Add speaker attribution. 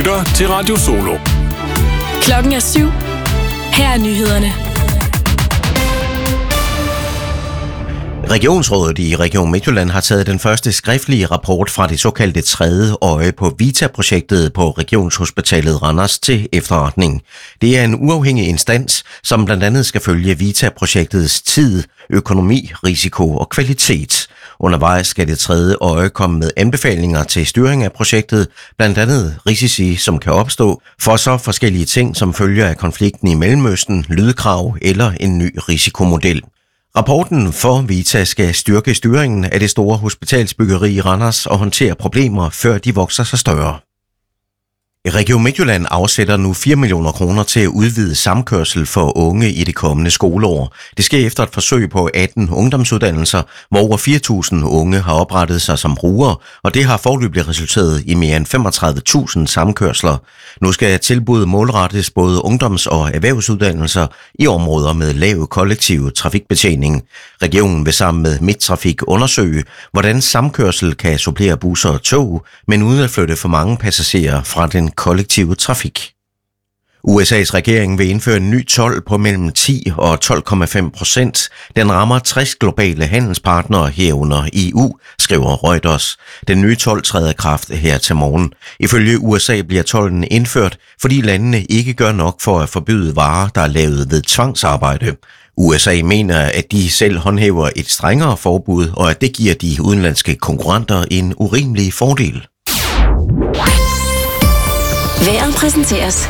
Speaker 1: lytter til Radio Solo.
Speaker 2: Klokken er 7. Her er nyhederne.
Speaker 3: Regionsrådet i Region Midtjylland har taget den første skriftlige rapport fra det såkaldte tredje øje på VITA-projektet på Regionshospitalet Randers til efterretning. Det er en uafhængig instans, som blandt andet skal følge VITA-projektets tid, økonomi, risiko og kvalitet. Undervejs skal det tredje øje komme med anbefalinger til styring af projektet, blandt andet risici, som kan opstå for så forskellige ting, som følger af konflikten i Mellemøsten, lydkrav eller en ny risikomodel. Rapporten for VITA skal styrke styringen af det store hospitalsbyggeri i Randers og håndtere problemer, før de vokser sig større. Region Midtjylland afsætter nu 4 millioner kroner til at udvide samkørsel for unge i det kommende skoleår. Det sker efter et forsøg på 18 ungdomsuddannelser, hvor over 4.000 unge har oprettet sig som brugere, og det har foreløbig resulteret i mere end 35.000 samkørsler. Nu skal tilbuddet målrettes både ungdoms- og erhvervsuddannelser i områder med lav kollektiv trafikbetjening. Regionen vil sammen med Midttrafik undersøge, hvordan samkørsel kan supplere busser og tog, men uden at flytte for mange passagerer fra den kollektive trafik. USA's regering vil indføre en ny told på mellem 10 og 12,5%. Den rammer 60 globale handelspartnere herunder EU, skriver Reuters. Den nye told træder i kraft her til morgen. Ifølge USA bliver tolden indført, fordi landene ikke gør nok for at forbyde varer, der er lavet ved tvangsarbejde. USA mener, at de selv håndhæver et strengere forbud, og at det giver de udenlandske konkurrenter en urimelig fordel.
Speaker 4: Vejret præsenteres